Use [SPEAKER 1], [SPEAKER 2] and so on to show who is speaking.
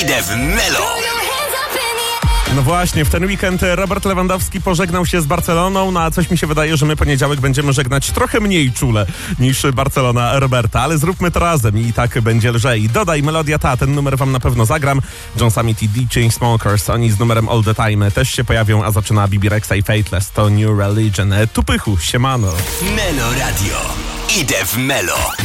[SPEAKER 1] Idę w Melo.
[SPEAKER 2] No właśnie, w ten weekend Robert Lewandowski pożegnał się z Barceloną, no a coś mi się wydaje, że my poniedziałek będziemy żegnać trochę mniej czule niż Barcelona Roberta, ale zróbmy to razem i tak będzie lżej. Dodaj Melodia Ta, ten numer wam na pewno zagram. John Summit i The Chainsmokers, oni z numerem All The Time też się pojawią, a zaczyna Bibi Rexha i Fateless, to New Religion. Tu Pychu, siemano.
[SPEAKER 1] Melo Radio. Idę w Melo.